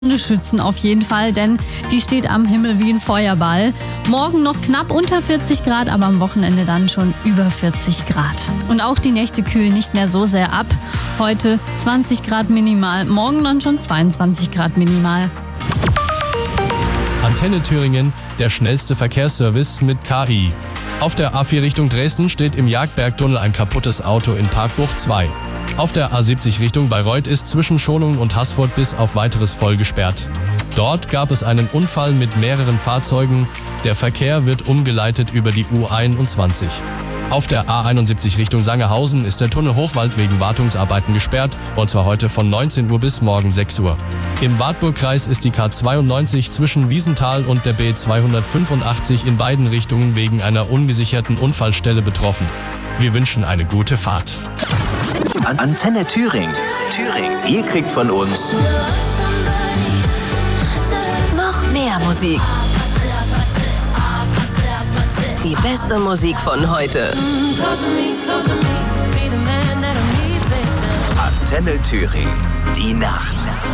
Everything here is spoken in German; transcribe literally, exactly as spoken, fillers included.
schützen auf jeden Fall, denn die steht am Himmel wie ein Feuerball. Morgen noch knapp unter vierzig Grad, aber am Wochenende dann schon über vierzig Grad. Und auch die Nächte kühlen nicht mehr so sehr ab. Heute zwanzig Grad minimal, morgen dann schon zweiundzwanzig Grad minimal. Antenne Thüringen, der schnellste Verkehrsservice mit K I. Auf der A vier Richtung Dresden steht im Jagdbergtunnel ein kaputtes Auto in Parkbucht zwei. Auf der A siebzig Richtung Bayreuth ist zwischen Schonung und Haßfurt bis auf weiteres voll gesperrt. Dort gab es einen Unfall mit mehreren Fahrzeugen. Der Verkehr wird umgeleitet über die U einundzwanzig. Auf der A einundsiebzig Richtung Sangerhausen ist der Tunnel Hochwald wegen Wartungsarbeiten gesperrt, und zwar heute von neunzehn Uhr bis morgen sechs Uhr. Im Wartburgkreis ist die K zweiundneunzig zwischen Wiesenthal und der B zweihundertfünfundachtzig in beiden Richtungen wegen einer ungesicherten Unfallstelle betroffen. Wir wünschen eine gute Fahrt. Antenne Thüringen. Thüringen. Ihr kriegt von uns noch mehr Musik. Die beste Musik von heute. Antenne Thüringen. Die Nacht.